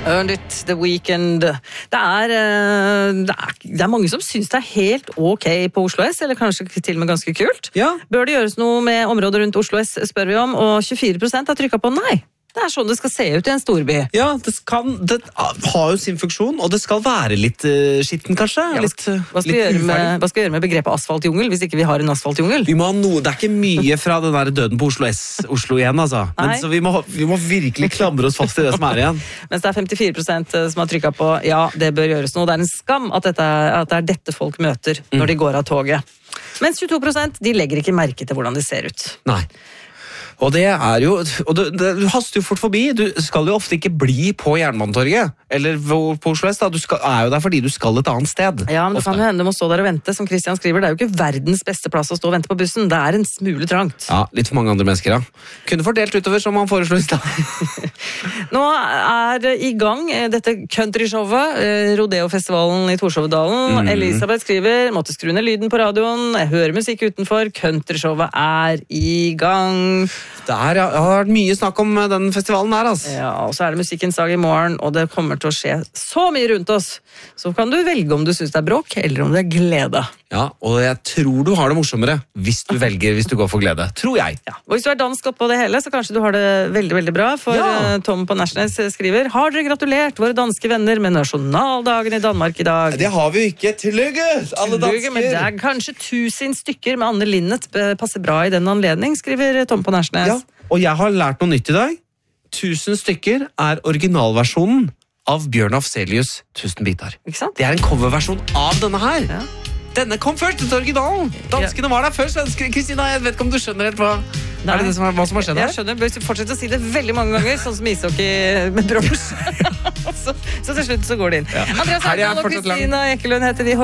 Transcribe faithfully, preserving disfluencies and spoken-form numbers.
Earned It, The Weekend. Det er, det er, det er mange som synes det er helt ok på Oslo S, eller kanskje til og med ganske kult. Ja. Bør det gjøres noe med området rundt Oslo S, spør vi om, og tjuefire prosent har trykket på nei. Det er sånn det skal se ut i en storby. Ja, det, kan, det har jo sin funksjon, og det skal være litt uh, skitten, kanskje. Ja, litt, hva, skal litt med, hva skal vi gjøre med begrepet asfaltjungel, hvis ikke vi har en asfaltjungel? Vi må ha noe, det er ikke mye fra den der døden på Oslo S, Oslo igjen, altså. Men, så vi må, vi må virkelig klamre oss fast i det som er igjen. Mens det er femtifire prosent som har trykket på ja, det bør gjøres noe. Det er en skam at, dette, at det er dette folk møter når de går av toget. Mens tjueto prosent, de legger ikke merke til hvordan det ser ut. Nei. Og det er jo, og du, det, du haster jo fort forbi. Du skal jo ofte ikke bli på Jernbanetorget eller på Oslo S. Da. Du skal, er jo der fordi du skal et annet sted. Ja, men det ofte. kan jo hende du må stå der og vente. Som Christian skriver, det er jo ikke verdens beste plass å stå og vente på bussen. Det er en smule trangt. Ja, litt for mange andre mennesker, ja. Kunne fordelt utover som man foreslår i stad. Nå er det i gang dette countryshowet, Rodeo-festivalen i Torshovdalen. Mm. Elisabeth skriver, måtte skru ned lyden på radioen, jeg hører musikk utenfor, countryshowet er i gang. Det er, ja, det har vært mye snakk om den festivalen her, altså. Ja, og så er det musikkens dag i morgen, og det kommer til å skje så mye rundt oss. Så kan du velge om du synes det er bråk, eller om det er glede. Ja, og jeg tror du har det morsommere hvis du velger, hvis du går for glede. Tror jeg. Ja, og hvis du er dansk oppå det hele, så kanskje du har det veldig, veldig bra. For ja. Tom på Nærsnes skriver, har dere gratulert våre danske venner med nasjonaldagen i Danmark i dag? Det har vi jo ikke. Tillykke, alle dansker. Men det er kanskje tusen stykker med Anne Linnet passer bra i den anledning, skriver Tom på Nærsnes. Ja, og jeg har lært noe nytt i dag. Tusen stykker er originalversjonen av Bjørn Afzelius Tusen biter. Ikke sant? Det er en coverversjon av denne her. Ja. Denne kom først, til originalen. Danskene var der først. Kristina, jeg vet ikke om du skjønner helt hva, er det det som er, hva som har skjedd her? Jeg skjønner, bør fortsette å si det veldig mange ganger, sånn som ishockey med bronse. så, så til slutt så går det inn. Ja. Andreas Hartmann og Kristina Ekelund heter vi.